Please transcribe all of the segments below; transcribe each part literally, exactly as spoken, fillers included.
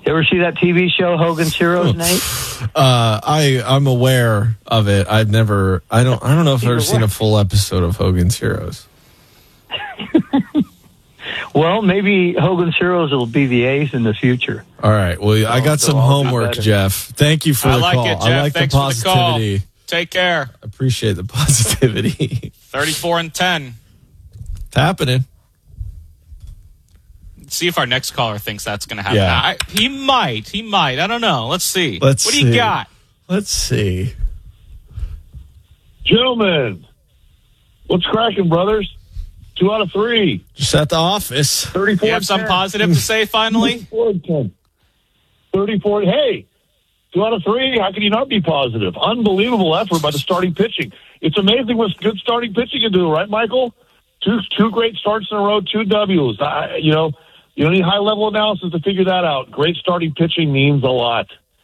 You ever see that T V show, Hogan's Heroes, Nate? Uh, I I'm aware of it. I've never. I don't. I don't know if I've ever seen a full episode of Hogan's Heroes. Well, maybe Hogan's Heroes will be the A's in the future. All right. Well, I got some homework, Jeff. Thank you for I the like call. it, Jeff. I like Thanks the for the call. positivity. Take care. I appreciate the positivity. thirty-four and ten. It's happening. See if our next caller thinks that's going to happen. Yeah. I, he might. He might. I don't know. Let's see. Let's what do see. you got? Let's see. Gentlemen, what's cracking, brothers? Two out of three. Just at the office. thirty-four. You have something positive to say finally? thirty-four and ten. thirty-four. Hey, two out of three. How can you not be positive? Unbelievable effort by the starting pitching. It's amazing what good starting pitching can do, right, Michael? Two two great starts in a row, two W's. I, you know, you don't need high-level analysis to figure that out. Great starting pitching means a lot.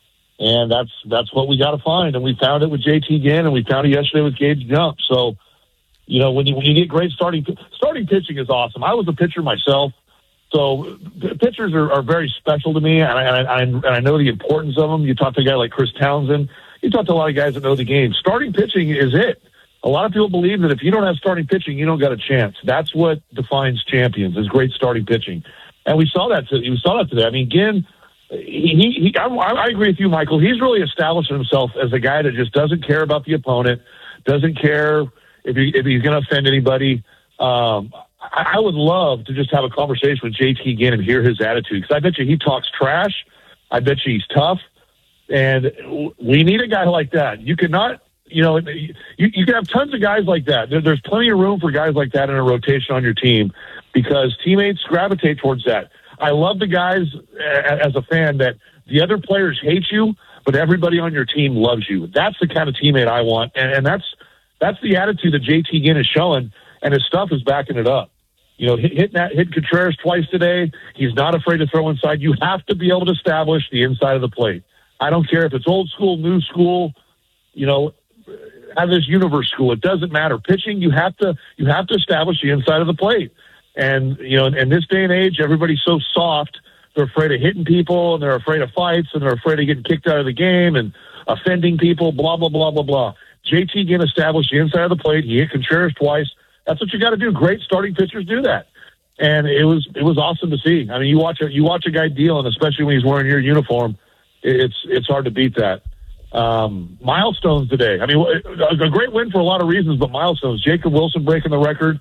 And that's that's what we got to find. And we found it with J T Ginn, and we found it yesterday with Gage Jump. So, you know, when you when you get great starting starting pitching is awesome. I was a pitcher myself, so pitchers are, are very special to me, and I, and, I, and I know the importance of them. You talk to a guy like Chris Townsend. You talk to a lot of guys that know the game. Starting pitching is it. A lot of people believe that if you don't have starting pitching, you don't got a chance. That's what defines champions, is great starting pitching. And we saw that. We saw that today. I mean, Ginn, he, he, I, I agree with you, Michael. He's really established himself as a guy that just doesn't care about the opponent, doesn't care if, he, if he's going to offend anybody. Um, I, I would love to just have a conversation with J T Ginn and hear his attitude, because I bet you he talks trash. I bet you he's tough. And we need a guy like that. You cannot, you know, you, you can have tons of guys like that. There, there's plenty of room for guys like that in a rotation on your team, because teammates gravitate towards that. I love the guys as a fan that the other players hate you, but everybody on your team loves you. That's the kind of teammate I want. And, and that's, that's the attitude that J T Ginn is showing, and his stuff is backing it up. You know, hit, hit, that, hit Contreras twice today. He's not afraid to throw inside. You have to be able to establish the inside of the plate. I don't care if it's old school, new school, you know, have this universe school. It doesn't matter. Pitching, you have to you have to establish the inside of the plate. And, you know, in this day and age, everybody's so soft. They're afraid of hitting people, and they're afraid of fights, and they're afraid of getting kicked out of the game and offending people, blah, blah, blah, blah, blah. J T Ginn established the inside of the plate. He hit Contreras twice. That's what you got to do. Great starting pitchers do that. And it was it was awesome to see. I mean, you watch a, you watch a guy deal, and especially when he's wearing your uniform, it's it's hard to beat that. Um, milestones today. I mean, a great win for a lot of reasons, but milestones. Jacob Wilson breaking the record.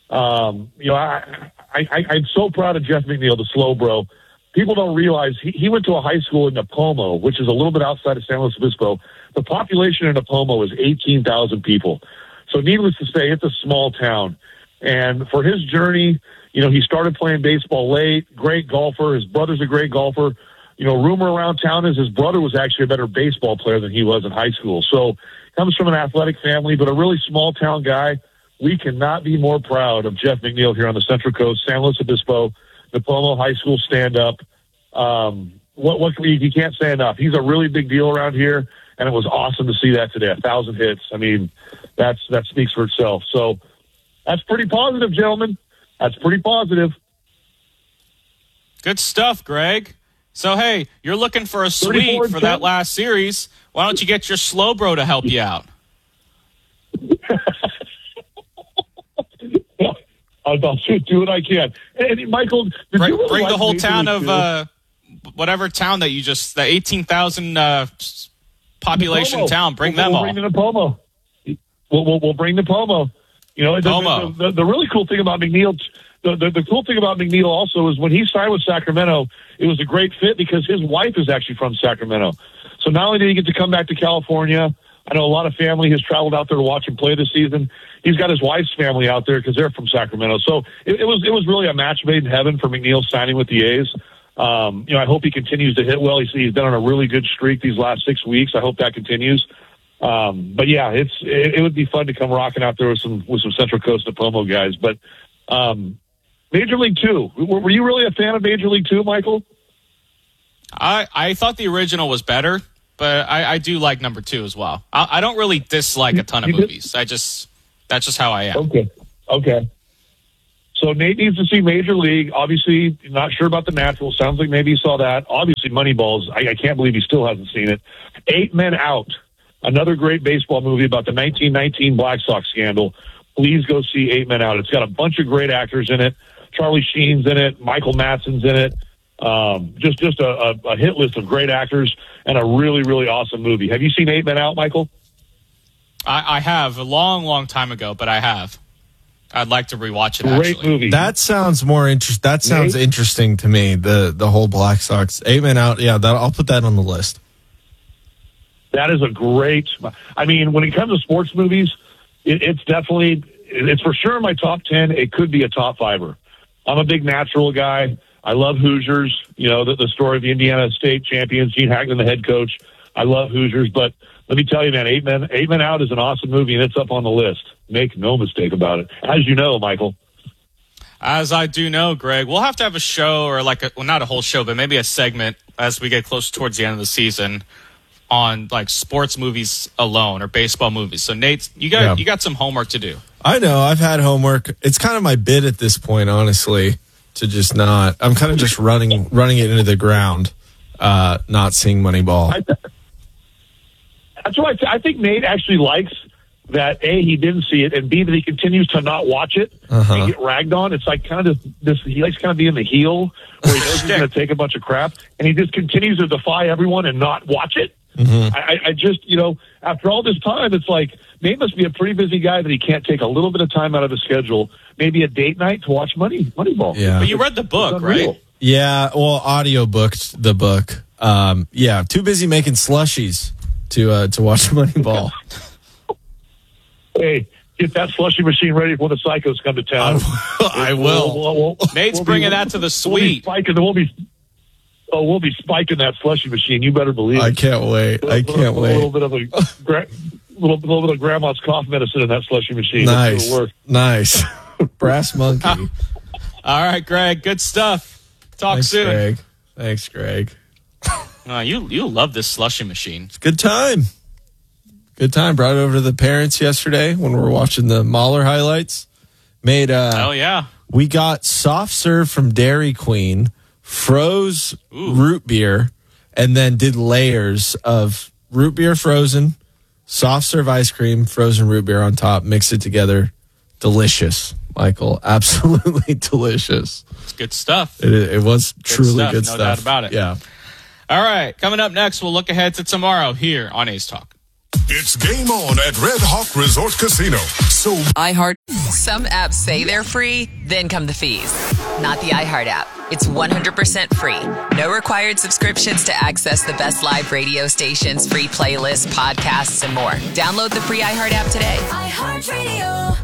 Um, you know, I, I, I, I'm so proud of Jeff McNeil, the slow bro. People don't realize he, he went to a high school in Napomo, which is a little bit outside of San Luis Obispo. The population in Napomo is eighteen thousand people. So needless to say, it's a small town. And for his journey, you know, he started playing baseball late, great golfer. His brother's a great golfer. You know, rumor around town is his brother was actually a better baseball player than he was in high school. So comes from an athletic family, but a really small town guy. We cannot be more proud of Jeff McNeil here on the Central Coast, San Luis Obispo, Napomo High School stand-up. Um, what, what can we, he can't say enough. He's a really big deal around here, and it was awesome to see that today. A thousand hits. I mean, that's that speaks for itself. So that's pretty positive, gentlemen. That's pretty positive. Good stuff, Greg. So, hey, you're looking for a suite for that last series. Why don't you get your slow bro to help you out? I'll do what I can. And Michael, did bring, you really bring like the whole Major town League of Two? uh, whatever town that you just, the eighteen thousand uh, population Napomo. town. Bring we'll, them we'll all. Bring the Napomo. We'll, we'll, we'll bring the Pomo. You know, the, Pomo. the, the, the really cool thing about McNeil, the, the, the cool thing about McNeil also is when he signed with Sacramento, it was a great fit because his wife is actually from Sacramento. So not only did he get to come back to California, I know a lot of family has traveled out there to watch him play this season. He's got his wife's family out there because they're from Sacramento. So it, it was it was really a match made in heaven for McNeil signing with the A's. Um, you know, I hope he continues to hit well. He's, he's been on a really good streak these last six weeks. I hope that continues. Um, but yeah, it's it, it would be fun to come rocking out there with some with some Central Coast Napomo guys. But um, Major League Two, were, were you really a fan of Major League Two, Michael? I I thought the original was better. But I, I do like number two as well. I, I don't really dislike a ton of movies. I just that's just how I am. Okay, okay. So Nate needs to see Major League. Obviously, not sure about The Natural. Sounds like maybe he saw that. Obviously, Moneyball's. I, I can't believe he still hasn't seen it. Eight Men Out, another great baseball movie about the nineteen nineteen Black Sox scandal. Please go see Eight Men Out. It's got a bunch of great actors in it. Charlie Sheen's in it. Michael Madsen's in it. Um, just just a, a, a hit list of great actors and a really, really awesome movie. Have you seen Eight Men Out, Michael? I, I have a long, long time ago, but I have. I'd like to rewatch it. Great actually. movie. That sounds more interest. That sounds Nate? interesting to me. The the whole Black Sox. Eight Men Out. Yeah, that, I'll put that on the list. That is a great. I mean, when it comes to sports movies, it, it's definitely. It's for sure in my top ten. It could be a top fiver. I'm a big Natural guy. I love Hoosiers. You know, the, the story of the Indiana State champions, Gene Hackman, the head coach. I love Hoosiers, but let me tell you, man, Eight Men, Eight Men Out is an awesome movie, and it's up on the list. Make no mistake about it. As you know, Michael. As I do know, Greg, we'll have to have a show or like a, well, not a whole show, but maybe a segment as we get closer towards the end of the season on like sports movies alone or baseball movies. So Nate, you got Yeah. you got some homework to do. I know. I've had homework. It's kind of my bid at this point, honestly, to just not. I'm kind of just running running it into the ground, uh, not seeing Moneyball. I, that's why I, th- I think Nate actually likes that, A, he didn't see it, and B, that he continues to not watch it Uh-huh. and get ragged on. It's like kind of this, he likes kind of being the heel where he knows he's going to take a bunch of crap, and he just continues to defy everyone and not watch it. Mm-hmm. I, I just, you know, after all this time, it's like Nate must be a pretty busy guy that he can't take a little bit of time out of his schedule, maybe a date night to watch Money Moneyball. Yeah. But you read the book, unreal. right? Yeah, well, audio booked the book. Um, yeah, too busy making slushies to uh, to watch Moneyball. Hey, get that slushy machine ready for the psychos come to town. I will. We'll- we'll- Nate's we'll bringing be- that to the We'll be suite. spiking. We'll be. Oh, we'll be spiking that slushy machine. You better believe I it. can't wait. I Little- can't A wait. little bit of a gra- little, little bit of grandma's cough medicine in that slushy machine. Nice, It'll work. nice. Brass monkey. All right, Greg, good stuff. Talk Thanks, soon. Greg. Thanks, Greg. Uh, you you love this slushy machine. Good time. Good time. Brought it over to the parents yesterday when we were watching the Mahler highlights. Made uh Oh yeah. we got soft serve from Dairy Queen, froze Ooh. root beer, and then did layers of root beer frozen, soft serve ice cream, frozen root beer on top, mix it together. Delicious, Michael. Absolutely delicious. It's good stuff. It, it was truly stuff, good no stuff. doubt about it. Yeah. All right, coming up next, we'll look ahead to tomorrow here on Ace Talk. It's game on at Red Hawk Resort Casino. So iHeart. Some apps say they're free, then come the fees. Not the iHeart app. It's one hundred percent free. No required subscriptions to access the best live radio stations, free playlists, podcasts, and more. Download the free iHeart app today. iHeartRadio.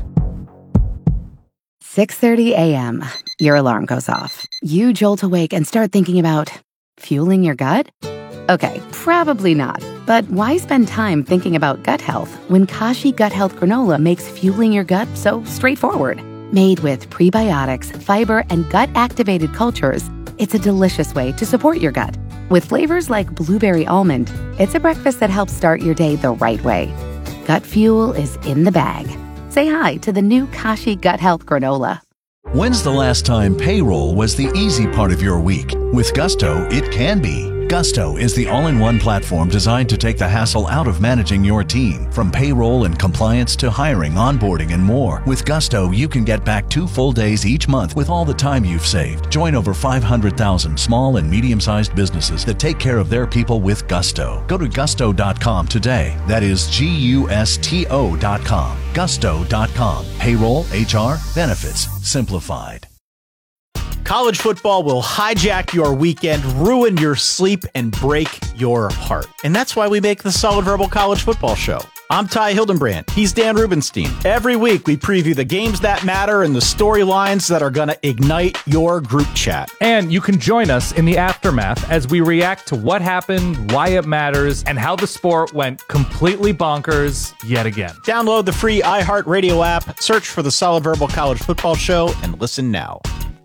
six thirty a.m. Your alarm goes off. You jolt awake and start thinking about fueling your gut? Okay, probably not. But why spend time thinking about gut health when Kashi Gut Health Granola makes fueling your gut so straightforward? Made with prebiotics, fiber, and gut-activated cultures, it's a delicious way to support your gut. With flavors like blueberry almond, it's a breakfast that helps start your day the right way. Gut fuel is in the bag. Say hi to the new Kashi Gut Health Granola. When's the last time payroll was the easy part of your week? With Gusto, it can be. Gusto is the all-in-one platform designed to take the hassle out of managing your team. From payroll and compliance to hiring, onboarding, and more. With Gusto, you can get back two full days each month with all the time you've saved. Join over five hundred thousand small and medium-sized businesses that take care of their people with Gusto. Go to gusto dot com today. That is G U S T O dot com. gusto dot com. Payroll, H R, benefits, simplified. College football will hijack your weekend, ruin your sleep, and break your heart. And that's why we make the Solid Verbal College Football Show. I'm Ty Hildenbrand. He's Dan Rubenstein. Every week, we preview the games that matter and the storylines that are going to ignite your group chat. And you can join us in the aftermath as we react to what happened, why it matters, and how the sport went completely bonkers yet again. Download the free iHeartRadio app, search for the Solid Verbal College Football Show, and listen now.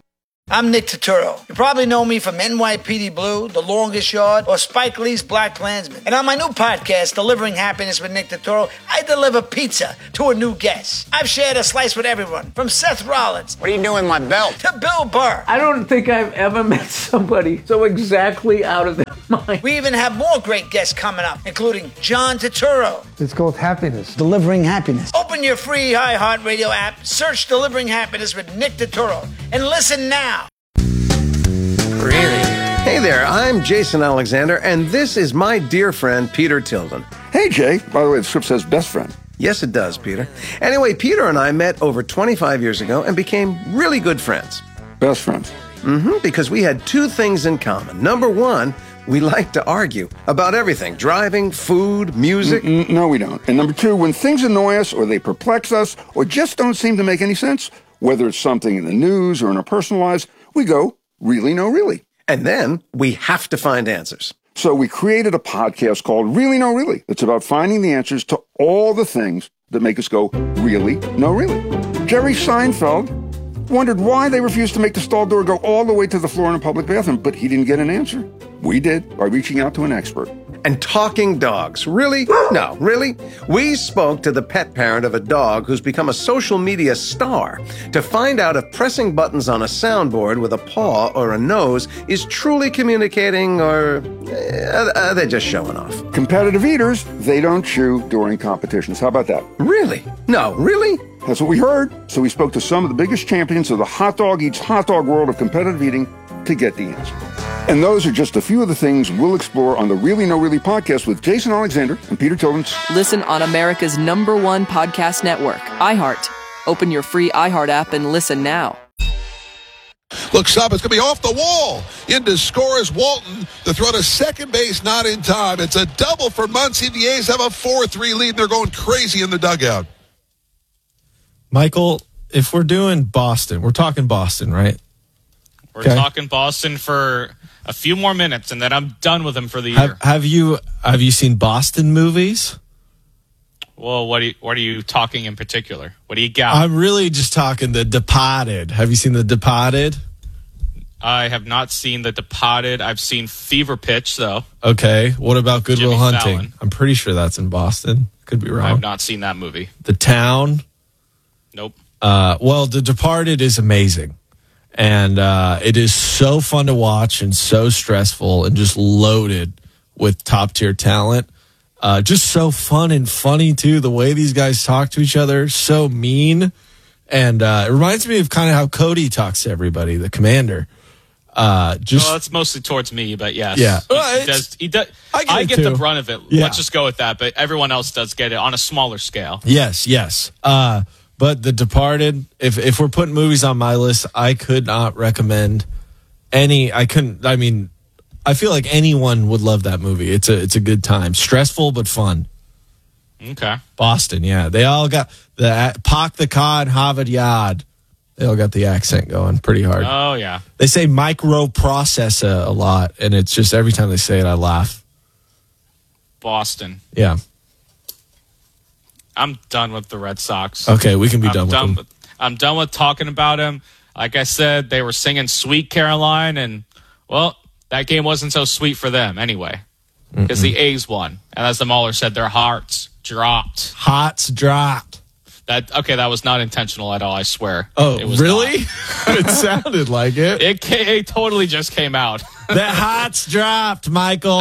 I'm Nick Turturro. You probably know me from N Y P D Blue, The Longest Yard, or Spike Lee's Black Klansman. And on my new podcast, Delivering Happiness with Nick Turturro, I deliver pizza to a new guest. I've shared a slice with everyone, from Seth Rollins. What are you doing with my belt? To Bill Burr. I don't think I've ever met somebody so exactly out of their mind. We even have more great guests coming up, including John Turturro. It's called Happiness. Delivering Happiness. Open your free iHeartRadio app, search Delivering Happiness with Nick Turturro, and listen now. Really? Hey there, I'm Jason Alexander, and this is my dear friend, Peter Tilden. Hey, Jay. By the way, the script says best friend. Yes, it does, Peter. Anyway, Peter and I met over twenty-five years ago and became really good friends. Best friends? Mm-hmm, because we had two things in common. Number one, we like to argue about everything. Driving, food, music. Mm-mm, no, we don't. And number two, when things annoy us or they perplex us or just don't seem to make any sense, whether it's something in the news or in our personal lives, we go, really, no, really. And then we have to find answers. So we created a podcast called Really, No, Really. It's about finding the answers to all the things that make us go, really, no, really. Jerry Seinfeld wondered why they refused to make the stall door go all the way to the floor in a public bathroom, but he didn't get an answer. We did by reaching out to an expert. And talking dogs. Really? No, really? We spoke to the pet parent of a dog who's become a social media star to find out if pressing buttons on a soundboard with a paw or a nose is truly communicating, or uh, are they just showing off? Competitive eaters, they don't chew during competitions. How about that? Really? No, really? That's what we heard. So we spoke to some of the biggest champions of the hot dog eats hot dog world of competitive eating to get the answer. And those are just a few of the things we'll explore on the Really No Really podcast with Jason Alexander and Peter Tilden. Listen on America's number one podcast network, iHeart. Open your free iHeart app and listen now. Looks up, it's going to be off the wall. In to score is Walton. The throw to second base, not in time. It's a double for Muncie. The A's have a four three lead, and they're going crazy in the dugout. Michael, if we're doing Boston, we're talking Boston, right? We're Okay. talking Boston for a few more minutes, and then I'm done with him for the year. Have, have you have you seen Boston movies? Well, what, do you, what are you talking in particular? What do you got? I'm really just talking The Departed. Have you seen The Departed? I have not seen The Departed. I've seen Fever Pitch, though. Okay. What about Good Will Jimmy Hunting? Fallon. I'm pretty sure that's in Boston. Could be wrong. I have not seen that movie. The Town. Nope. Uh, well, The Departed is amazing. And uh, it is so fun to watch and so stressful and just loaded with top tier talent. Uh, just so fun and funny, too. The way these guys talk to each other, so mean. And uh, it reminds me of kind of how Cody talks to everybody, the commander. Uh, just well, it's mostly towards me, but yes. Yeah. He, Well, he does, he does, I get I it get too. the brunt of it. Yeah. Let's just go with that. But everyone else does get it on a smaller scale. Yes, yes. Uh, but The Departed, if if we're putting movies on my list, I could not recommend any. I couldn't. I mean, I feel like anyone would love that movie. It's a it's a good time, stressful but fun. Okay. Boston, yeah, they all got the uh, Pak the Cod, Harvard Yard. They all got the accent going pretty hard. Oh yeah. They say microprocessor a lot, and it's just every time they say it, I laugh. Boston. Yeah. I'm done with the Red Sox. Okay, we can be I'm done with done them. with, I'm done with talking about him. Like I said, they were singing "Sweet Caroline," and well, that game wasn't so sweet for them anyway, because the A's won, and as the Mauler said, their hearts dropped. Hearts dropped. That okay? That was not intentional at all. I swear. Oh, it was really? not. It sounded like it. It, ca- it totally just came out. The hearts dropped, Michael.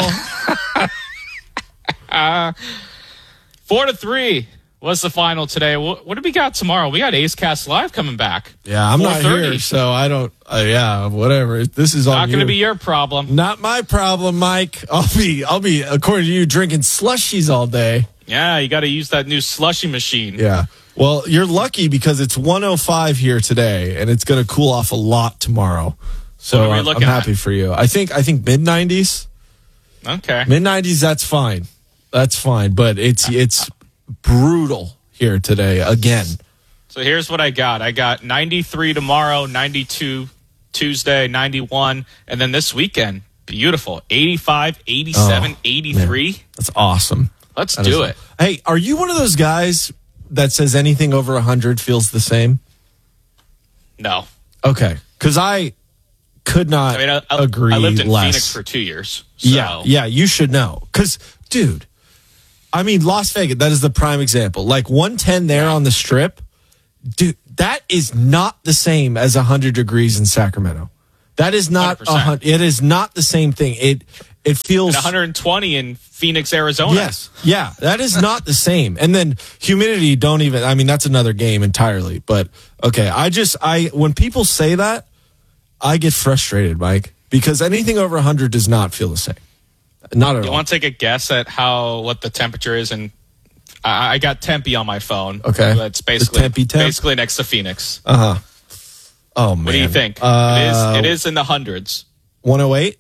uh, four to three was the final today. What, what do we got tomorrow? We got A's Cast Live coming back. Yeah, I'm not four thirty. here, so I don't. Uh, yeah, whatever. This is all Not going to you. be your problem. Not my problem, Mike. I'll be. I'll be. According to you, drinking slushies all day. Yeah, you got to use that new slushy machine. Yeah. Well, you're lucky because it's one oh five here today, and it's going to cool off a lot tomorrow. So What are we I'm, I'm looking at? happy for you. I think. I think mid nineties. Okay. Mid nineties. That's fine. That's fine. But it's it's brutal here today again. So here's what I got. I got ninety-three tomorrow, ninety-two Tuesday, ninety-one, and then this weekend, beautiful, eighty-five, eighty-seven, Oh, eighty-three. man. That's awesome. Let's That do is- it. Hey, are you one of those guys that says anything over one hundred feels the same? No. Okay. Because I, could not I mean, I, I, agree I lived in less. Phoenix for two years. So. Yeah, yeah, you should know. Because, dude, I mean, Las Vegas, that is the prime example. Like one ten there on the Strip, dude, that is not the same as one hundred degrees in Sacramento. That is not a hundred. It is not the same thing. It it feels and one hundred twenty in Phoenix, Arizona. Yes, yeah, that is not the same. And then humidity, don't even. I mean, that's another game entirely. But okay, I just I when people say that, I get frustrated, Mike, because anything over one hundred does not feel the same. Not at You all. want to take a guess at how what the temperature is? And I, I got Tempe on my phone. Okay, That's basically Tempe temp? basically next to Phoenix. Uh huh. Oh man, What do you think? Uh, it is. It is in the hundreds. one oh eight.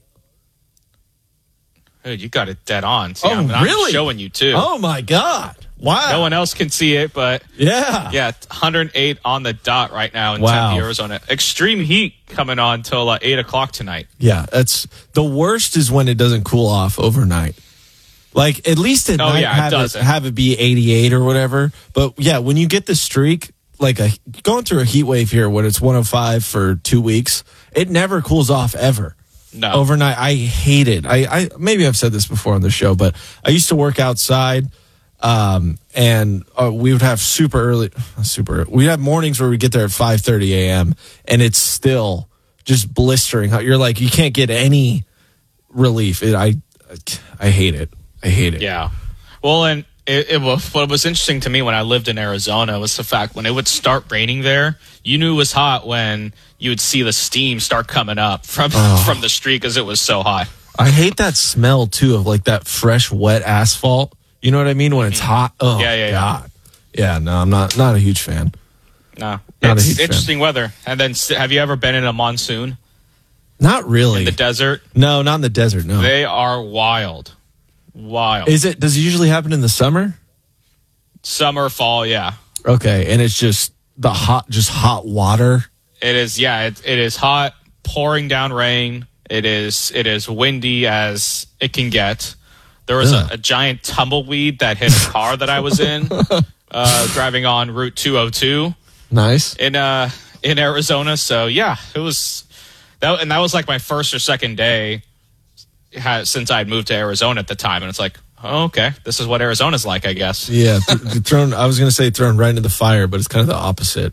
Dude, you got it dead on. See, Oh, I'm, I'm really? showing you too. Oh my God! Wow. No one else can see it, but yeah, yeah, one hundred eight on the dot right now in Wow. Tempe, Arizona. Extreme heat coming on till uh, eight o'clock tonight. Yeah, that's the worst is when it doesn't cool off overnight. Like at least at Oh, night yeah, it have, it, doesn't. have it be eighty-eight or whatever. But yeah, when you get the streak, like a going through a heat wave here when it's one oh five for two weeks, it never cools off ever. No. Overnight, I hate it. I, I maybe I've said this before on the show, but I used to work outside, um, and uh, we would have super early, super. We'd have mornings where we get there at five thirty a.m. and it's still just blistering hot. You're like, you can't get any relief. It, I, I hate it. I hate it. Yeah. Well, and it, it was, what was interesting to me when I lived in Arizona was the fact when it would start raining there, you knew it was hot when you would see the steam start coming up from Oh. from the street because it was so hot. I hate that smell too of like that fresh, wet asphalt. You know what I mean? When it's hot. Oh, Yeah, yeah, yeah. God. Yeah, no, I'm not not a huge fan. No, Not a it's huge fan. interesting weather. And then, s- have you ever been in a monsoon Not really. in the desert? no, not in the desert. No. They are wild, wild. Is it? Does it usually happen in the summer? Summer, fall, yeah. Okay, and it's just the hot, just hot water. It is, yeah. It, it is hot, pouring down rain. It is, it is windy as it can get. There was a, a giant tumbleweed that hit a car that I was in, uh, driving on Route two oh two Nice. in uh in Arizona. So yeah, it was that, and that was like my first or second day ha- since I had moved to Arizona at the time, and it's like, oh, okay, this is what Arizona's like, I guess. Yeah, th- th- thrown. I was going to say thrown right into the fire, but it's kind of the opposite.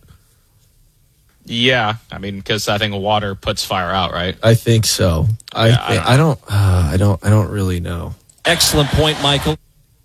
Yeah, I mean, because I think water puts fire out, right? I think so. I Yeah, I thi- don't I don't. Uh, I don't. I don't really know. Excellent point, Michael.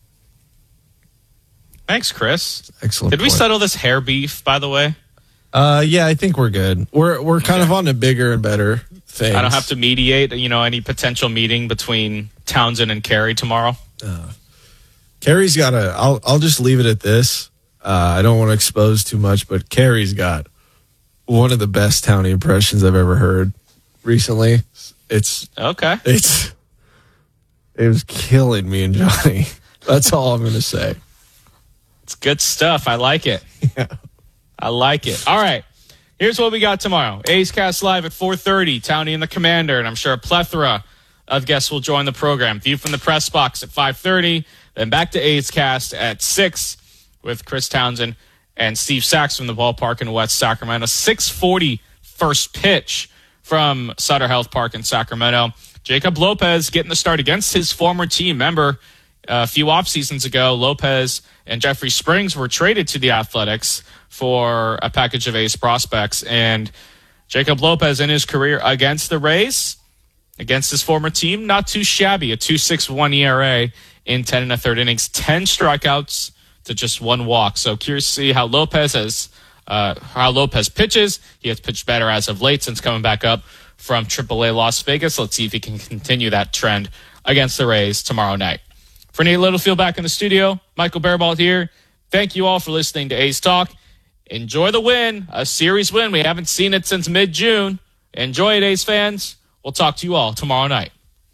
Thanks, Chris. Excellent. Did we point. settle this hair beef, by the way? Uh, yeah, I think we're good. We're we're kind of on to bigger and better things. I don't have to mediate, you know, any potential meeting between Townsend and Carey tomorrow. Uh, Carrie's got a. I'll I'll just leave it at this. Uh, I don't want to expose too much, but Carrie's got one of the best Townie impressions I've ever heard recently. It's Okay. it's it was killing me and Johnny. That's all I'm going to say. It's good stuff. I like it. Yeah. I like it. All right. Here's what we got tomorrow. A's Cast Live at four thirty. Townie and the Commander, and I'm sure a plethora of guests will join the program. View from the press box at five thirty. Then back to A's Cast at six with Chris Townsend and Steve Sachs from the ballpark in West Sacramento. six forty first pitch from Sutter Health Park in Sacramento. Jacob Lopez getting the start against his former team. Remember, a few off seasons ago, Lopez and Jeffrey Springs were traded to the Athletics for a package of ace prospects. And Jacob Lopez in his career against the Rays, against his former team, not too shabby. A two point six one E R A in ten and a third innings, ten strikeouts to just one walk. So curious to see how Lopez has uh, how Lopez pitches. He has pitched better as of late since coming back up from triple A Las Vegas. Let's see if he can continue that trend against the Rays tomorrow night. For Nate Littlefield back in the studio, Michael Bearbault here. Thank you all for listening to A's Talk. Enjoy the win, a series win. We haven't seen it since mid-June. Enjoy it, A's fans. We'll talk to you all tomorrow night.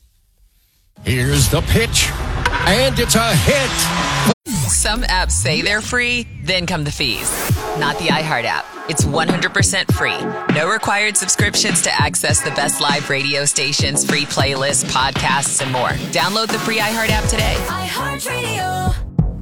Here's the pitch, and it's a hit. Some apps say they're free, then come the fees. Not the iHeart app. It's one hundred percent free. No required subscriptions to access the best live radio stations, free playlists, podcasts, and more. Download the free iHeart app today. iHeartRadio.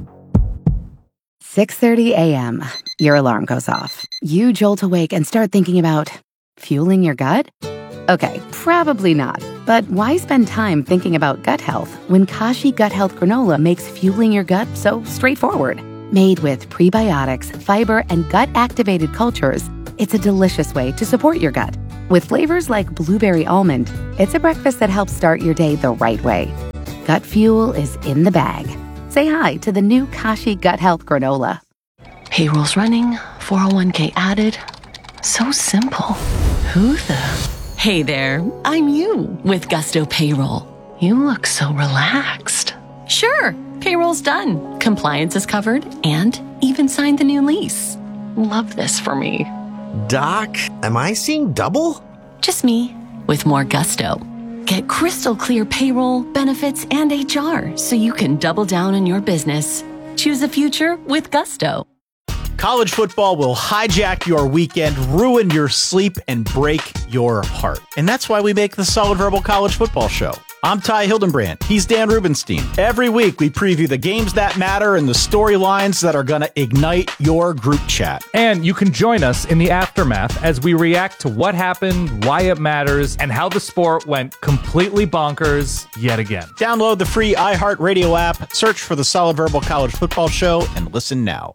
six thirty a.m. Your alarm goes off. You jolt awake and start thinking about fueling your gut? Okay, probably not. But why spend time thinking about gut health when Kashi Gut Health Granola makes fueling your gut so straightforward? Made with prebiotics, fiber, and gut-activated cultures, it's a delicious way to support your gut. With flavors like blueberry almond, it's a breakfast that helps start your day the right way. Gut fuel is in the bag. Say hi to the new Kashi Gut Health Granola. Payroll's running, four oh one k added. So simple. Who the... Hey there, I'm you with Gusto Payroll. You look so relaxed. Sure, payroll's done. Compliance is covered and even signed the new lease. Love this for me. Doc, am I seeing double? Just me with more gusto. Get crystal clear payroll, benefits, and H R so you can double down on your business. Choose a future with Gusto. College football will hijack your weekend, ruin your sleep, and break your heart. And that's why we make the Solid Verbal College Football Show. I'm Ty Hildenbrand. He's Dan Rubenstein. Every week, we preview the games that matter and the storylines that are going to ignite your group chat. And you can join us in the aftermath as we react to what happened, why it matters, and how the sport went completely bonkers yet again. Download the free iHeartRadio app, search for the Solid Verbal College Football Show, and listen now.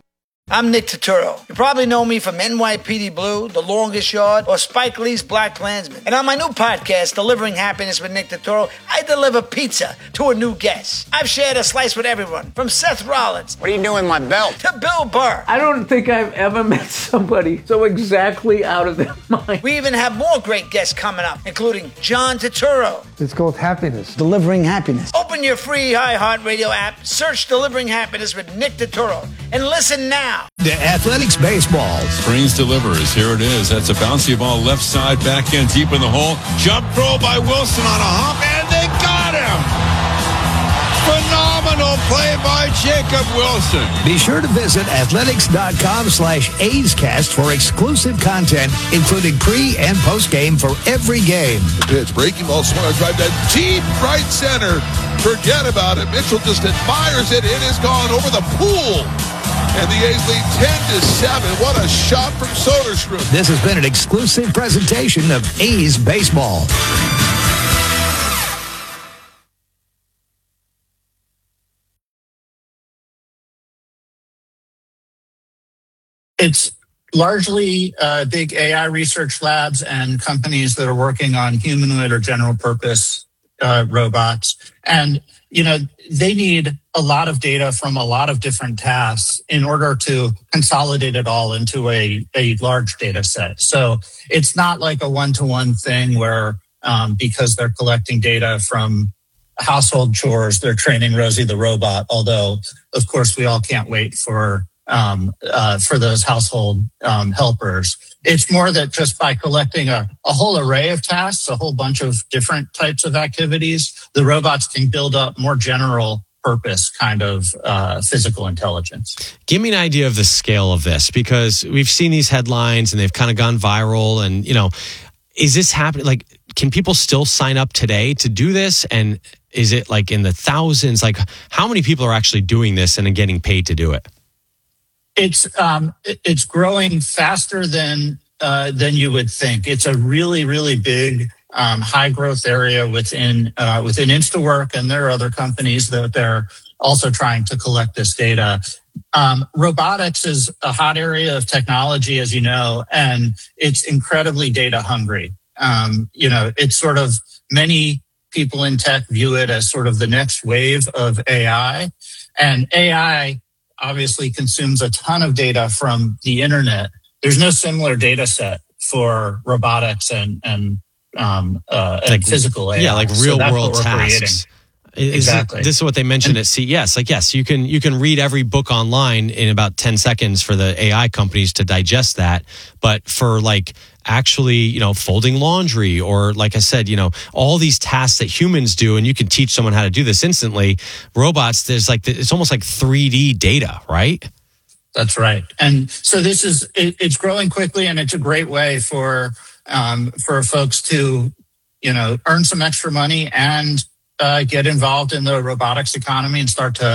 I'm Nick Turturro. You probably know me from N Y P D Blue, The Longest Yard, or Spike Lee's Black Klansman. And on my new podcast, Delivering Happiness with Nick Turturro, I deliver pizza to a new guest. I've shared a slice with everyone, from Seth Rollins. What are you doing with my belt? To Bill Burr. I don't think I've ever met somebody so exactly out of their mind. We even have more great guests coming up, including John Turturro. It's called happiness, delivering happiness. Open your free iHeartRadio app, search Delivering Happiness with Nick Turturro, and listen now. The Athletics Baseball. Springs delivers. Here it is. That's a bouncy ball left side, backhand deep in the hole. Jump throw by Wilson on a hop, and they got him! Phenomenal play by Jacob Wilson. Be sure to visit athletics.com slash A'scast for exclusive content, including pre- and post-game for every game. The pitch, breaking ball, swung on drive to deep right center. Forget about it. Mitchell just admires it. It is gone over the pool. And the A's lead ten to seven. What a shot from Soderstrom. This has been an exclusive presentation of A's Baseball. It's largely uh, big A I research labs and companies that are working on humanoid or general purpose uh, robots. And, you know, they need a lot of data from a lot of different tasks in order to consolidate it all into a, a large data set. So it's not like a one-to-one thing where um, because they're collecting data from household chores, they're training Rosie the robot, although, of course, we all can't wait for um, uh, for those household um, helpers. It's more that just by collecting a, a whole array of tasks, a whole bunch of different types of activities, the robots can build up more general purpose kind of uh, physical intelligence. Give me an idea of the scale of this, because we've seen these headlines and they've kind of gone viral. And, you know, is this happening? Like, can people still sign up today to do this? And is it like in the thousands? Like, how many people are actually doing this and getting paid to do it? It's um, it's growing faster than uh, than you would think. It's a really, really big Um, high growth area within uh, within InstaWork, and there are other companies that they're also trying to collect this data. Um, robotics is a hot area of technology, as you know, and it's incredibly data hungry. Um, you know, it's sort of many people in tech view it as sort of the next wave of A I, and A I obviously consumes a ton of data from the internet. There's no similar data set for robotics and and Um, uh, like, and physical A I. Yeah, like real so world tasks. Is exactly. It, this is what they mentioned at C E S. Like, yes, you can you can read every book online in about ten seconds for the A I companies to digest that. But for like actually, you know, folding laundry or like I said, you know, all these tasks that humans do, and you can teach someone how to do this instantly. Robots, there's like it's almost like three D data, right? That's right. And so this is it, it's growing quickly, and it's a great way for. Um, for folks to, you know, earn some extra money and uh, get involved in the robotics economy and start to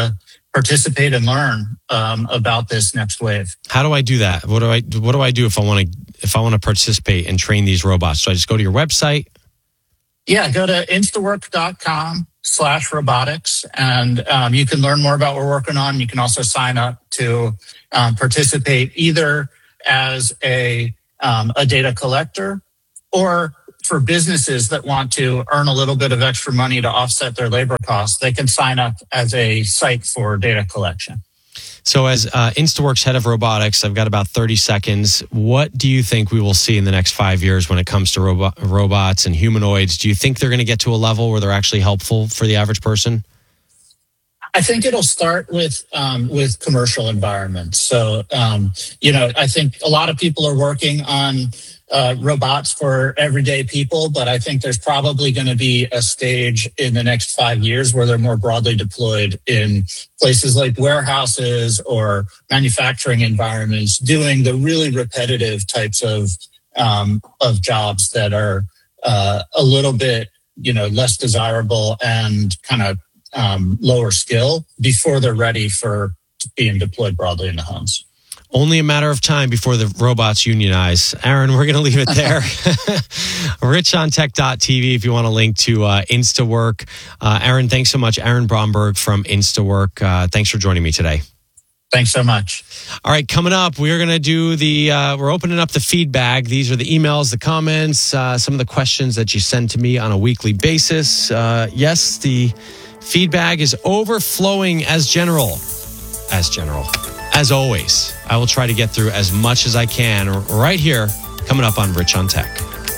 participate and learn um, about this next wave. How do I do that? What do I what do I do if I want to if I want to participate and train these robots? So I just go to your website? Yeah, go to instawork.com slash robotics, and um, you can learn more about what we're working on. You can also sign up to um, participate either as a um, a data collector, or for businesses that want to earn a little bit of extra money to offset their labor costs, they can sign up as a site for data collection. So as uh, Instaworks head of robotics, I've got about thirty seconds. What do you think we will see in the next five years when it comes to robo- robots and humanoids? Do you think they're going to get to a level where they're actually helpful for the average person? I think it'll start with um, with commercial environments. So, um, you know, I think a lot of people are working on uh, robots for everyday people, but I think there's probably going to be a stage in the next five years where they're more broadly deployed in places like warehouses or manufacturing environments, doing the really repetitive types of um, of jobs that are uh, a little bit, you know, less desirable and kind of um, lower skill before they're ready for being deployed broadly into homes. Only a matter of time before the robots unionize. Aaron, we're going to leave it there. rich on tech dot t v if you want to link to uh, Instawork. Uh, Aaron, thanks so much. Aaron Bromberg from Instawork. Uh, thanks for joining me today. Thanks so much. All right, coming up, we're going to do the, uh, we're opening up the feedback. These are the emails, the comments, uh, some of the questions that you send to me on a weekly basis. Uh, yes, the feedback is overflowing as general. As general. As always, I will try to get through as much as I can right here, coming up on Rich on Tech.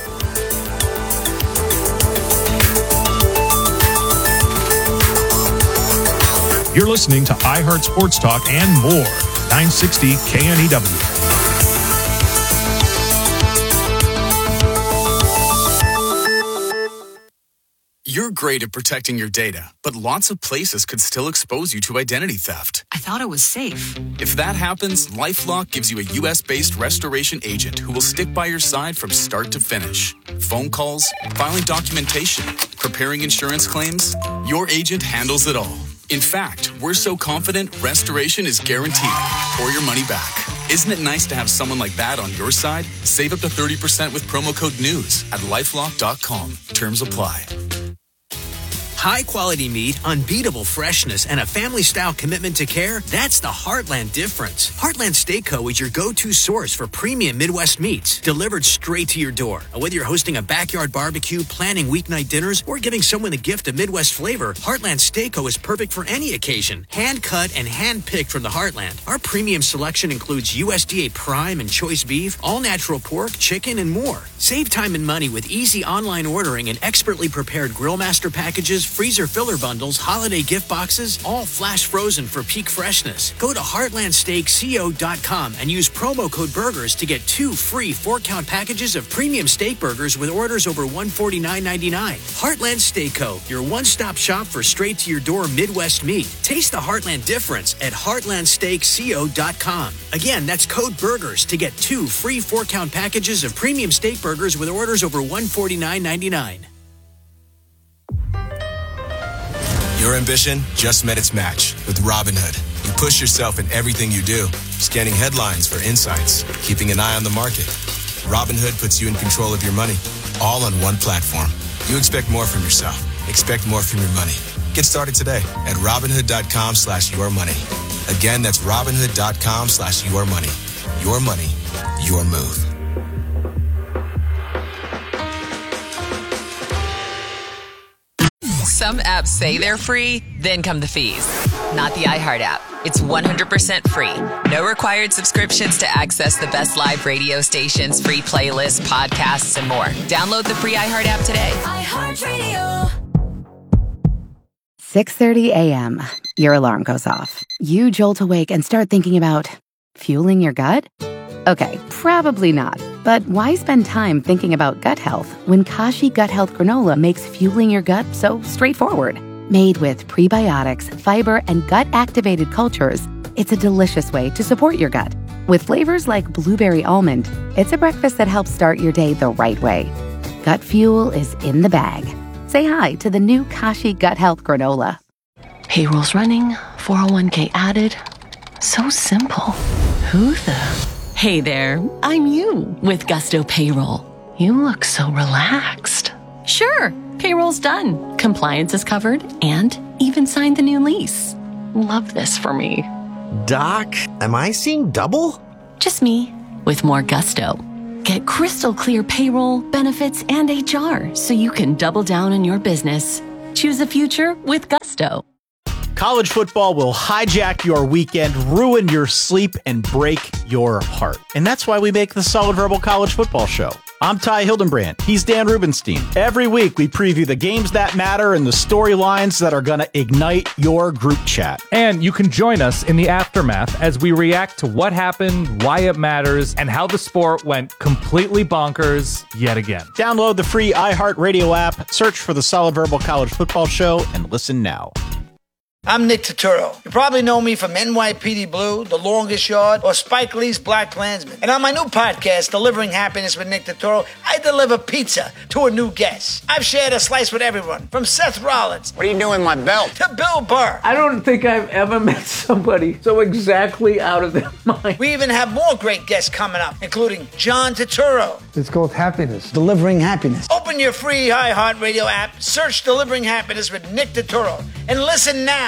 You're listening to iHeart Sports Talk and more. nine sixty K N E W. You're great at protecting your data, but lots of places could still expose you to identity theft. I thought it was safe. If that happens, LifeLock gives you a U S-based restoration agent who will stick by your side from start to finish. Phone calls, filing documentation, preparing insurance claims, your agent handles it all. In fact, we're so confident restoration is guaranteed or your money back. Isn't it nice to have someone like that on your side? Save up to thirty percent with promo code NEWS at lifelock dot com. Terms apply. High-quality meat, unbeatable freshness, and a family-style commitment to care, that's the Heartland difference. Heartland Steak Co. is your go-to source for premium Midwest meats, delivered straight to your door. Whether you're hosting a backyard barbecue, planning weeknight dinners, or giving someone a gift of Midwest flavor, Heartland Steak Co. is perfect for any occasion. Hand-cut and hand-picked from the Heartland. Our premium selection includes U S D A Prime and Choice Beef, all-natural pork, chicken, and more. Save time and money with easy online ordering and expertly prepared Grill Master packages, freezer filler bundles, holiday gift boxes, all flash frozen for peak freshness. Go to heartland steak co dot com and use promo code BURGERS to get two free four-count packages of premium steak burgers with orders over one hundred forty-nine ninety-nine. Heartland Steak Co., your one-stop shop for straight-to-your-door Midwest meat. Taste the Heartland difference at heartland steak co dot com. Again, that's code BURGERS to get two free four-count packages of premium steak burgers with orders over one hundred forty-nine ninety-nine. Your ambition just met its match with Robinhood. You push yourself in everything you do, scanning headlines for insights, keeping an eye on the market. Robinhood puts you in control of your money, all on one platform. You expect more from yourself. Expect more from your money. Get started today at Robinhood.com slash your money. Again, that's Robinhood.com slash your money. Your money, your move. Some apps say they're free, then come the fees. Not the iHeart app. It's one hundred percent free. No required subscriptions to access the best live radio stations, free playlists, podcasts, and more. Download the free iHeart app today. iHeartRadio. six thirty a.m. Your alarm goes off. You jolt awake and start thinking about fueling your gut? Okay, probably not. But why spend time thinking about gut health when Kashi Gut Health Granola makes fueling your gut so straightforward? Made with prebiotics, fiber, and gut-activated cultures, it's a delicious way to support your gut. With flavors like blueberry almond, it's a breakfast that helps start your day the right way. Gut fuel is in the bag. Say hi to the new Kashi Gut Health Granola. Payroll's running, four oh one k added. So simple. Who the? Hey there, I'm you with Gusto Payroll. You look so relaxed. Sure, payroll's done. Compliance is covered and even signed the new lease. Love this for me. Doc, am I seeing double? Just me with more gusto. Get crystal clear payroll, benefits, and H R so you can double down on your business. Choose a future with Gusto. College football will hijack your weekend, ruin your sleep, and break your heart. And that's why we make the Solid Verbal College Football Show. I'm Ty Hildenbrand. He's Dan Rubenstein. Every week, we preview the games that matter and the storylines that are going to ignite your group chat. And you can join us in the aftermath as we react to what happened, why it matters, and how the sport went completely bonkers yet again. Download the free iHeartRadio app, search for the Solid Verbal College Football Show, and listen now. I'm Nick Turturro. You probably know me from N Y P D Blue, The Longest Yard, or Spike Lee's Black Klansman. And on my new podcast, Delivering Happiness with Nick Turturro, I deliver pizza to a new guest. I've shared a slice with everyone, from Seth Rollins. What are you doing with my belt? To Bill Burr. I don't think I've ever met somebody so exactly out of their mind. We even have more great guests coming up, including John Turturro. It's called happiness. Delivering happiness. Open your free iHeartRadio app, search Delivering Happiness with Nick Turturro, and listen now.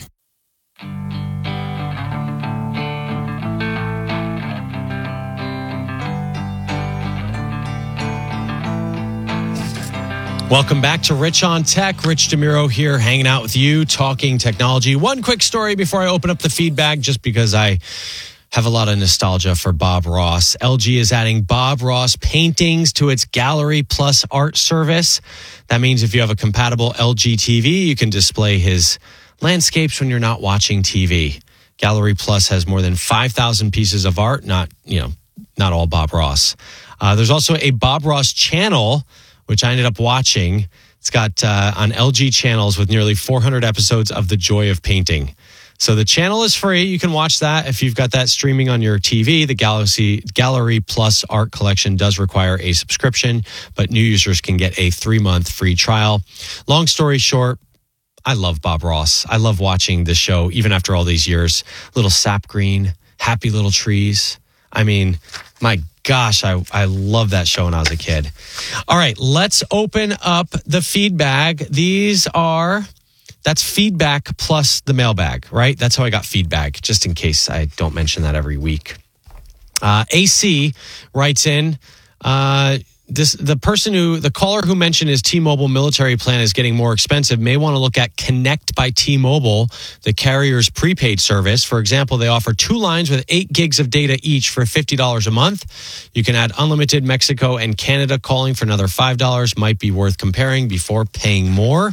Welcome back to Rich on Tech. Rich DeMuro here, hanging out with you, talking technology. One quick story before I open up the feedback, just because I have a lot of nostalgia for Bob Ross. L G is adding Bob Ross paintings to its Gallery Plus art service. That means if you have a compatible L G T V, you can display his landscapes when you're not watching T V. Gallery Plus has more than five thousand pieces of art, not, you know, not all Bob Ross. Uh, there's also a Bob Ross channel, which I ended up watching. It's got uh, on L G channels with nearly four hundred episodes of The Joy of Painting. So the channel is free. You can watch that if you've got that streaming on your T V. The Galaxy Gallery Plus art collection does require a subscription, but new users can get a three-month free trial. Long story short, I love Bob Ross. I love watching this show, even after all these years. Little Sap Green, Happy Little Trees. I mean, my gosh, I, I love that show when I was a kid. All right, let's open up the feedback. These are, that's feedback plus the mailbag, right? That's how I got feedback, just in case I don't mention that every week. Uh, A C writes in, uh, This the person who the caller who mentioned his T-Mobile military plan is getting more expensive may want to look at Connect by T-Mobile, the carrier's prepaid service. For example, they offer two lines with eight gigs of data each for fifty dollars a month. You can add unlimited Mexico and Canada calling for another five dollars. Might be worth comparing before paying more.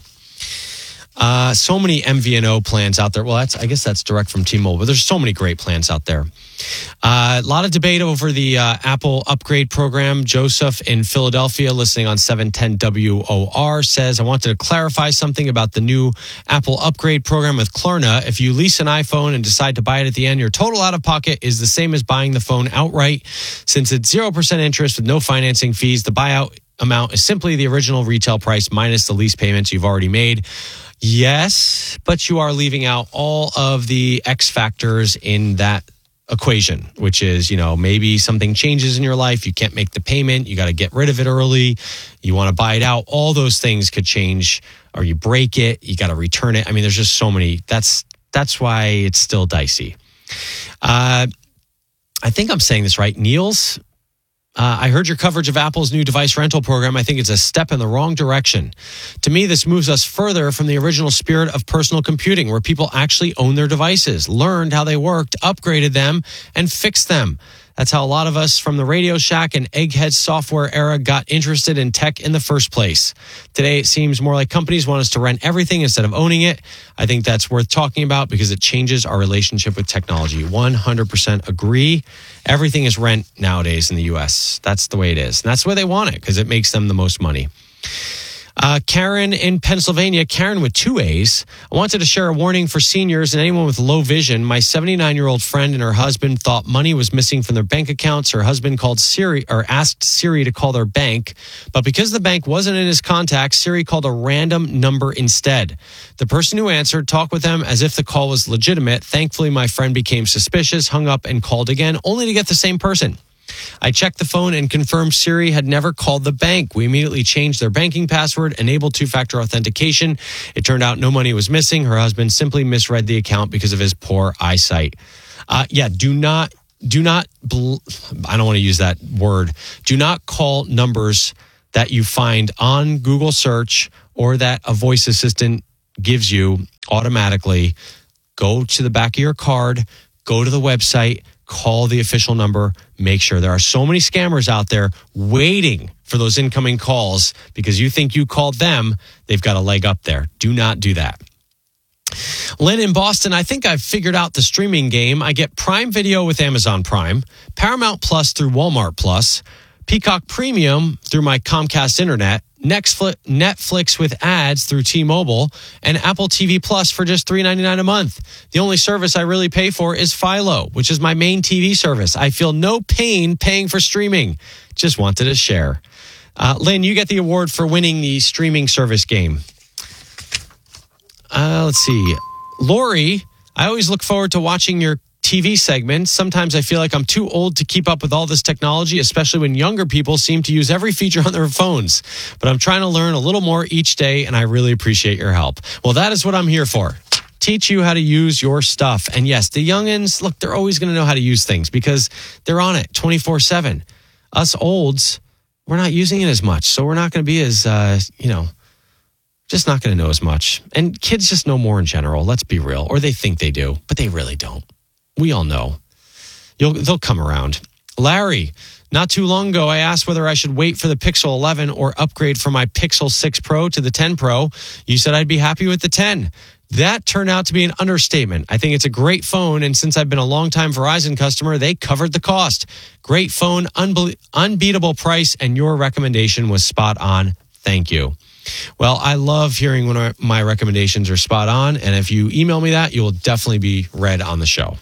Uh, so many M V N O plans out there. Well, that's I guess that's direct from T-Mobile, but there's so many great plans out there. Uh, a lot of debate over the uh, Apple upgrade program. Joseph in Philadelphia, listening on seven ten W O R, says, I wanted to clarify something about the new Apple upgrade program with Klarna. If you lease an iPhone and decide to buy it at the end, your total out-of-pocket is the same as buying the phone outright. Since it's zero percent interest with no financing fees, the buyout amount is simply the original retail price minus the lease payments you've already made. Yes, but you are leaving out all of the X factors in that equation, which is, you know, maybe something changes in your life. You can't make the payment. You got to get rid of it early. You want to buy it out. All those things could change, or you break it. You got to return it. I mean, there's just so many. That's that's why it's still dicey. Uh, I think I'm saying this right. Niels, Uh, I heard your coverage of Apple's new device rental program. I think it's a step in the wrong direction. To me, this moves us further from the original spirit of personal computing, where people actually own their devices, learned how they worked, upgraded them, and fixed them. That's how a lot of us from the Radio Shack and Egghead software era got interested in tech in the first place. Today, it seems more like companies want us to rent everything instead of owning it. I think that's worth talking about because it changes our relationship with technology. one hundred percent agree. Everything is rent nowadays in the U S. That's the way it is. And that's the way they want it because it makes them the most money. Uh, Karen in Pennsylvania, Karen with two A's. I wanted to share a warning for seniors and anyone with low vision. My seventy-nine-year-old friend and her husband thought money was missing from their bank accounts. Her husband called Siri or asked Siri to call their bank, but because the bank wasn't in his contacts, Siri called a random number instead. The person who answered talked with them as if the call was legitimate. Thankfully, my friend became suspicious, hung up, and called again, only to get the same person. I checked the phone and confirmed Siri had never called the bank. We immediately changed their banking password, enabled two-factor authentication. It turned out no money was missing. Her husband simply misread the account because of his poor eyesight. Uh, yeah, do not, do not, bl- I don't want to use that word. Do not call numbers that you find on Google search or that a voice assistant gives you automatically. Go to the back of your card, go to the website, call the official number, make sure. There are so many scammers out there waiting for those incoming calls because you think you called them. They've got a leg up there. Do not do that. Lynn in Boston, I think I've figured out the streaming game. I get Prime Video with Amazon Prime, Paramount Plus through Walmart Plus, Peacock Premium through my Comcast Internet, Netflix with ads through T-Mobile, and Apple T V Plus for just three dollars and ninety-nine cents a month. The only service I really pay for is Philo, which is my main T V service. I feel no pain paying for streaming. Just wanted to share. Uh, Lynn, you get the award for winning the streaming service game. Uh, let's see. Lori, I always look forward to watching your T V segments. Sometimes I feel like I'm too old to keep up with all this technology, especially when younger people seem to use every feature on their phones. But I'm trying to learn a little more each day, and I really appreciate your help. Well, that is what I'm here for. Teach you how to use your stuff. And yes, the youngins, look, they're always going to know how to use things because they're on it twenty-four seven. Us olds, we're not using it as much. So we're not going to be as, uh, you know, just not going to know as much. And kids just know more in general. Let's be real. Or they think they do, but they really don't. We all know. You'll, they'll come around. Larry, not too long ago, I asked whether I should wait for the Pixel eleven or upgrade from my Pixel six Pro to the ten Pro. You said I'd be happy with the ten. That turned out to be an understatement. I think it's a great phone, and since I've been a longtime Verizon customer, they covered the cost. Great phone, unbe- unbeatable price, and your recommendation was spot on. Thank you. Well, I love hearing when my recommendations are spot on, and if you email me that, you will definitely be read on the show.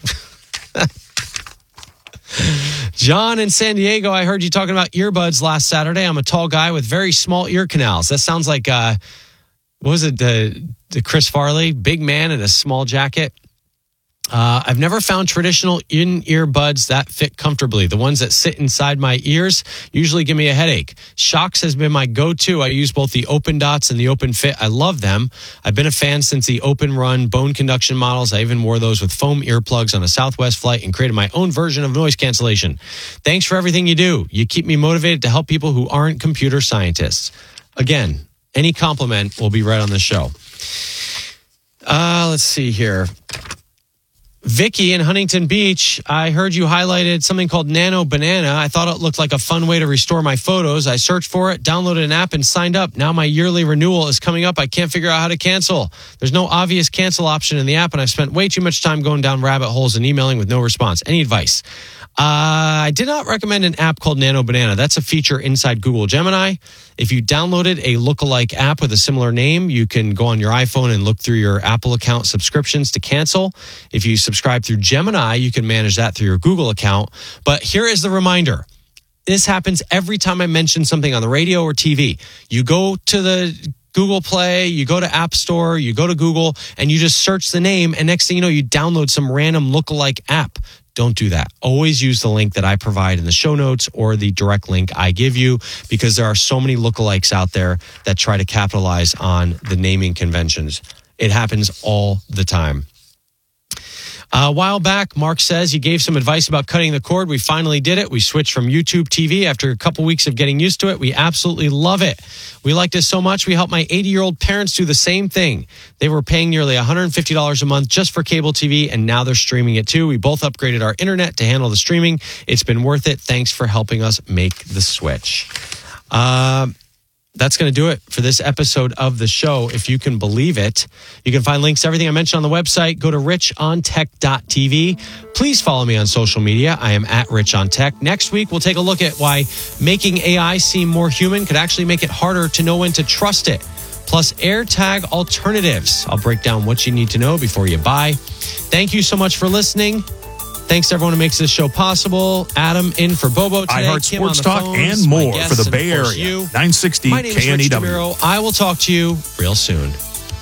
John in San Diego, I heard you talking about earbuds last Saturday. I'm a tall guy with very small ear canals. That sounds like, uh, what was it, the, the Chris Farley, big man in a small jacket? Uh, I've never found traditional in-ear buds that fit comfortably. The ones that sit inside my ears usually give me a headache. Shocks has been my go-to. I use both the Open Dots and the Open Fit. I love them. I've been a fan since the Open Run bone conduction models. I even wore those with foam earplugs on a Southwest flight and created my own version of noise cancellation. Thanks for everything you do. You keep me motivated to help people who aren't computer scientists. Again, any compliment will be read on the show. Uh, let's see here. Vicky in Huntington Beach, I heard you highlighted something called Nano Banana. I thought it looked like a fun way to restore my photos. I searched for it, downloaded an app, and signed up. Now my yearly renewal is coming up. I can't figure out how to cancel. There's no obvious cancel option in the app, and I've spent way too much time going down rabbit holes and emailing with no response. Any advice? Uh, I did not recommend an app called Nano Banana. That's a feature inside Google Gemini. If you downloaded a lookalike app with a similar name, you can go on your iPhone and look through your Apple account subscriptions to cancel. If you subscribe through Gemini, you can manage that through your Google account. But here is the reminder. This happens every time I mention something on the radio or T V. You go to the Google Play, you go to App Store, you go to Google, and you just search the name, and next thing you know, you download some random lookalike app. Don't do that. Always use the link that I provide in the show notes or the direct link I give you, because there are so many lookalikes out there that try to capitalize on the naming conventions. It happens all the time. Uh, a while back, Mark says he gave some advice about cutting the cord. We finally did it. We switched from YouTube T V after a couple weeks of getting used to it. We absolutely love it. We like this so much, we helped my eighty-year-old parents do the same thing. They were paying nearly one hundred fifty dollars a month just for cable T V, and now they're streaming it too. We both upgraded our internet to handle the streaming. It's been worth it. Thanks for helping us make the switch. Uh, that's going to do it for this episode of the show, if you can believe it. You can find links to everything I mentioned on the website. Go to rich on tech dot t v. Please follow me on social media. I am at Rich on Tech. Next week, we'll take a look at why making A I seem more human could actually make it harder to know when to trust it. Plus AirTag alternatives. I'll break down what you need to know before you buy. Thank you so much for listening. Thanks to everyone who makes this show possible. Adam in for Bobo today. iHeart Kim on Sports the Talk phones, and my more guests, for the and Bay of course Area. you. nine sixty My name is K N E Rich W. DeMiro. I will talk to you real soon.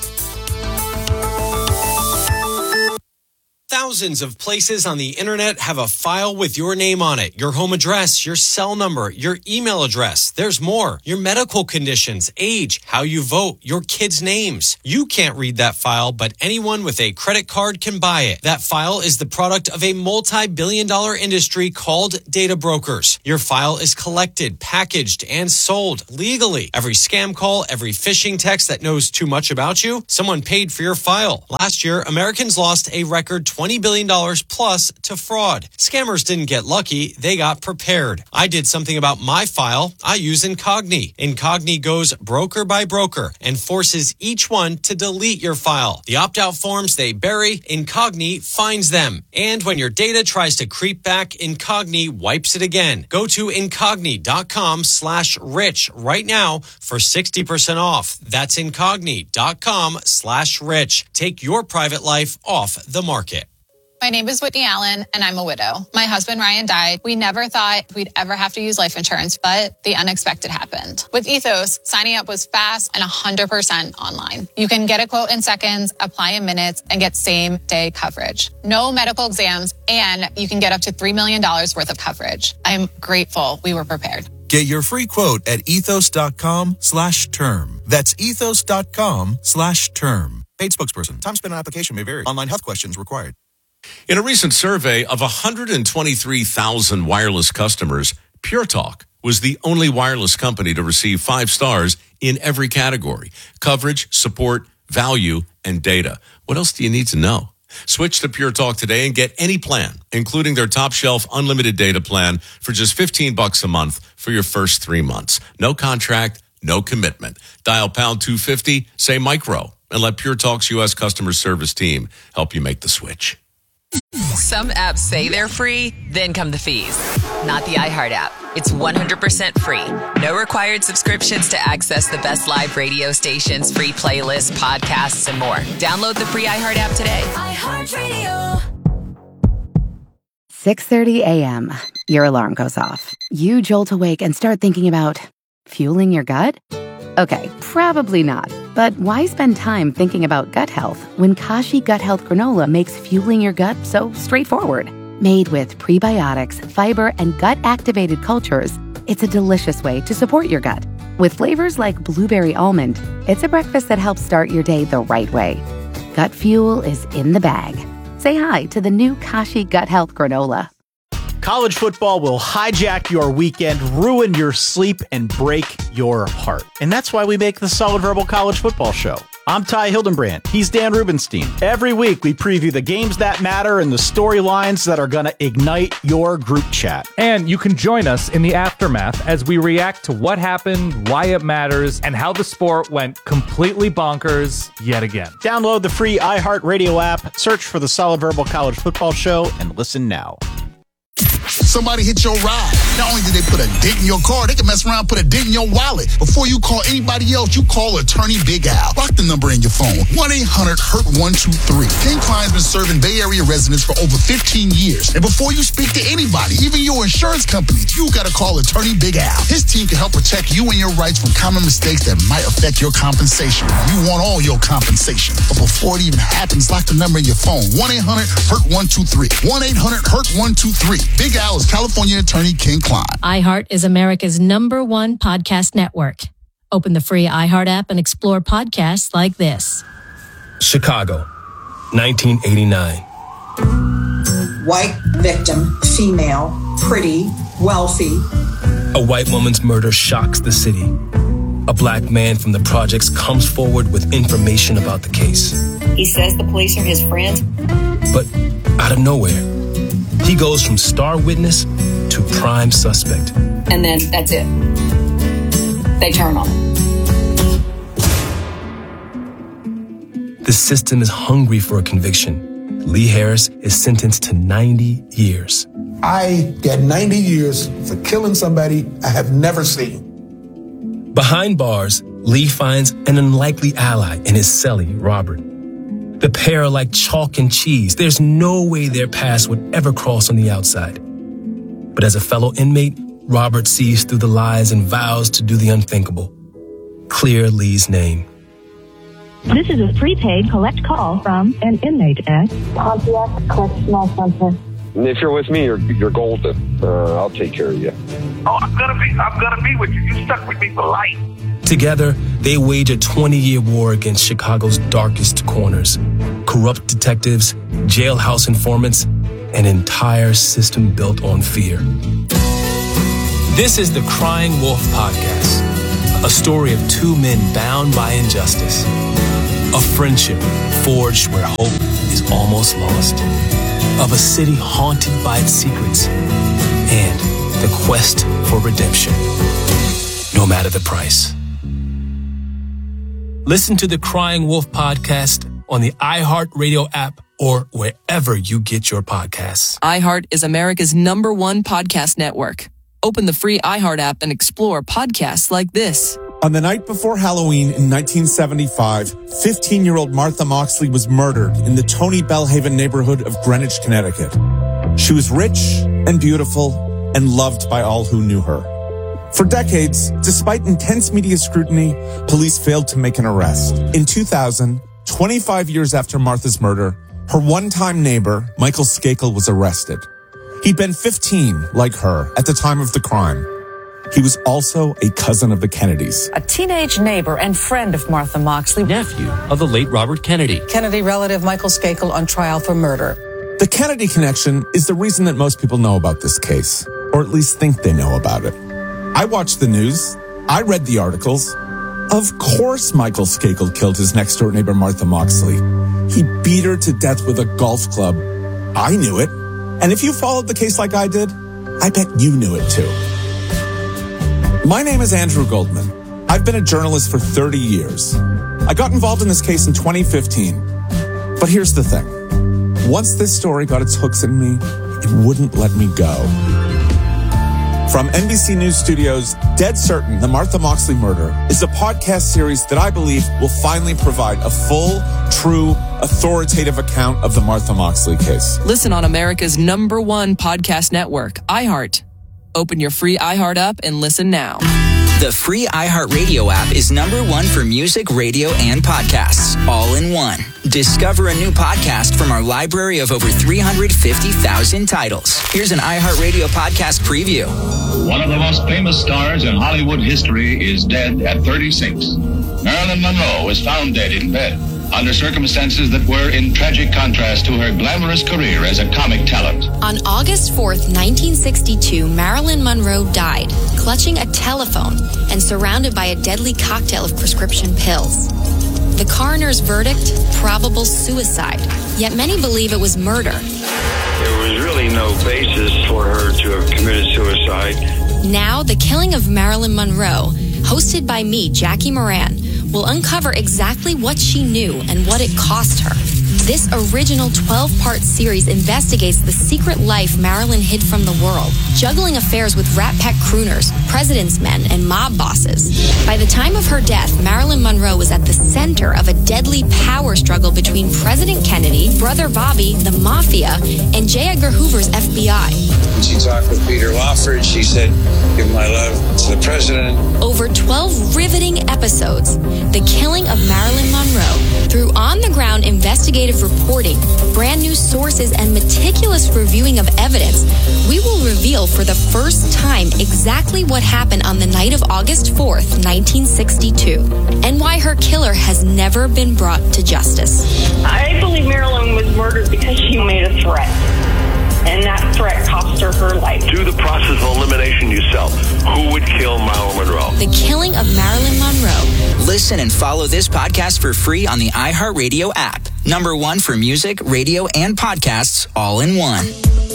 Thousands of places on the internet have a file with your name on it, your home address, your cell number, your email address. There's more. Your medical conditions, age, how you vote, your kids' names. You can't read that file, but anyone with a credit card can buy it. That file is the product of a multi-billion dollar industry called data brokers. Your file is collected, packaged, and sold legally. Every scam call, every phishing text that knows too much about you, someone paid for your file. Last year, Americans lost a record twenty billion dollars plus to fraud. Scammers didn't get lucky, they got prepared. I did something about my file. I use Incogni. Incogni goes broker by broker and forces each one to delete your file. The opt-out forms they bury, Incogni finds them. And when your data tries to creep back, Incogni wipes it again. Go to incogni.com slash rich right now for sixty percent off. That's incogni.com slash rich. Take your private life off the market. My name is Whitney Allen, and I'm a widow. My husband, Ryan, died. We never thought we'd ever have to use life insurance, but the unexpected happened. With Ethos, signing up was fast and one hundred percent online. You can get a quote in seconds, apply in minutes, and get same-day coverage. No medical exams, and you can get up to three million dollars worth of coverage. I'm grateful we were prepared. Get your free quote at ethos.com slash term. That's ethos.com slash term. Paid spokesperson. Time spent on application may vary. Online health questions required. In a recent survey of one hundred twenty-three thousand wireless customers, Pure Talk was the only wireless company to receive five stars in every category: coverage, support, value, and data. What else do you need to know? Switch to Pure Talk today and get any plan, including their top shelf unlimited data plan for just fifteen bucks a month for your first three months. No contract, no commitment. Dial pound two fifty, say micro, and let Pure Talk's U S customer service team help you make the switch. Some apps say they're free, then come the fees. Not the iHeart app. It's one hundred percent free. No required subscriptions to access the best live radio stations, free playlists, podcasts, and more. Download the free iHeart app today. iHeartRadio. six thirty a.m. Your alarm goes off. You jolt awake and start thinking about fueling your gut? Okay, probably not. But why spend time thinking about gut health when Kashi Gut Health Granola makes fueling your gut so straightforward? Made with prebiotics, fiber, and gut-activated cultures, it's a delicious way to support your gut. With flavors like blueberry almond, it's a breakfast that helps start your day the right way. Gut fuel is in the bag. Say hi to the new Kashi Gut Health Granola. College football will hijack your weekend, ruin your sleep, and break your heart. And that's why we make the Solid Verbal College Football Show. I'm Ty Hildenbrand. He's Dan Rubenstein. Every week, we preview the games that matter and the storylines that are going to ignite your group chat. And you can join us in the aftermath as we react to what happened, why it matters, and how the sport went completely bonkers yet again. Download the free iHeartRadio app, search for the Solid Verbal College Football Show, and listen now. Somebody hit your ride. Not only did they put a dent in your car, they can mess around and put a dent in your wallet. Before you call anybody else, you call Attorney Big Al. Block the number in your phone. one eight hundred hurt one two three. Ken Klein's been serving Bay Area residents for over fifteen years. And before you speak to anybody, even your insurance company, you got to call Attorney Big Al. His team can help protect you and your rights from common mistakes that might affect your compensation. You want all your compensation. But before it even happens, lock the number in your phone. one eight hundred hurt one two three. one eight hundred hurt one two three. Big Al is California Attorney Ken Klein. iHeart is America's number one podcast network. Open the free iHeart app and explore podcasts like this. Chicago, nineteen eighty-nine. White victim, female, pretty, wealthy. A white woman's murder shocks the city. A black man from the projects comes forward with information about the case. He says the police are his friends. But out of nowhere, he goes from star witness to prime suspect. And then that's it. They turn on him. The system is hungry for a conviction. Lee Harris is sentenced to ninety years. I get ninety years for killing somebody I have never seen. Behind bars, Lee finds an unlikely ally in his cellie, Robert. The pair are like chalk and cheese. There's no way their paths would ever cross on the outside. But as a fellow inmate, Robert sees through the lies and vows to do the unthinkable. Clear Lee's name. This is a prepaid collect call from an inmate at Pontiac Correctional Center. If you're with me, you're, you're golden. Uh, I'll take care of you. Oh, I'm gonna be, I'm gonna be with you. You stuck with me for life. Together, they wage a twenty-year war against Chicago's darkest corners. Corrupt detectives, jailhouse informants, an entire system built on fear. This is the Crying Wolf Podcast, a story of two men bound by injustice, a friendship forged where hope is almost lost, of a city haunted by its secrets, and the quest for redemption, no matter the price. Listen to the Crying Wolf Podcast on the iHeartRadio app or wherever you get your podcasts. iHeart is America's number one podcast network. Open the free iHeart app and explore podcasts like this. On the night before Halloween in nineteen seventy-five, fifteen-year-old Martha Moxley was murdered in the Tony Bellhaven neighborhood of Greenwich, Connecticut. She was rich and beautiful and loved by all who knew her. For decades, despite intense media scrutiny, police failed to make an arrest. In two thousand, twenty-five years after Martha's murder, her one-time neighbor, Michael Skakel, was arrested. He'd been fifteen, like her, at the time of the crime. He was also a cousin of the Kennedys. A teenage neighbor and friend of Martha Moxley. Nephew of the late Robert Kennedy. Kennedy relative Michael Skakel on trial for murder. The Kennedy connection is the reason that most people know about this case, or at least think they know about it. I watched the news. I read the articles. Of course Michael Skakel killed his next-door neighbor Martha Moxley. He beat her to death with a golf club. I knew it. And if you followed the case like I did, I bet you knew it too. My name is Andrew Goldman. I've been a journalist for thirty years. I got involved in this case in twenty fifteen. But here's the thing. Once this story got its hooks in me, it wouldn't let me go. From N B C News Studios, Dead Certain, The Martha Moxley Murder is a podcast series that I believe will finally provide a full, true, authoritative account of the Martha Moxley case. Listen on America's number one podcast network, iHeart. Open your free iHeart app and listen now. The free iHeartRadio app is number one for music, radio, and podcasts, all in one. Discover a new podcast from our library of over three hundred fifty thousand titles. Here's an iHeartRadio podcast preview. One of the most famous stars in Hollywood history is dead at thirty-six. Marilyn Monroe was found dead in bed under circumstances that were in tragic contrast to her glamorous career as a comic talent. On August fourth, nineteen sixty-two, Marilyn Monroe died, clutching a telephone and surrounded by a deadly cocktail of prescription pills. The coroner's verdict, probable suicide, yet many believe it was murder. There was really no basis for her to have committed suicide. Now, The Killing of Marilyn Monroe, hosted by me, Jackie Moran, will uncover exactly what she knew and what it cost her. This original twelve-part series investigates the secret life Marilyn hid from the world, juggling affairs with Rat Pack crooners, president's men, and mob bosses. By the time of her death, Marilyn Monroe was at the center of a deadly power struggle between President Kennedy, Brother Bobby, the Mafia, and J. Edgar Hoover's F B I. When she talked with Peter Lawford, she said, "Give my love to the president." Over twelve riveting episodes, The Killing of Marilyn Monroe, through on-the-ground investigative reporting, brand new sources, and meticulous reviewing of evidence, we will reveal for the first time exactly what happened on the night of August fourth, nineteen sixty-two, and why her killer has never been brought to justice. I believe Marilyn was murdered because she made a threat, and that threat cost her her life. Do the process of elimination yourself. Who would kill Marilyn Monroe? The Killing of Marilyn Monroe. Listen and follow this podcast for free on the iHeartRadio app. Number one for music, radio, and podcasts, all in one.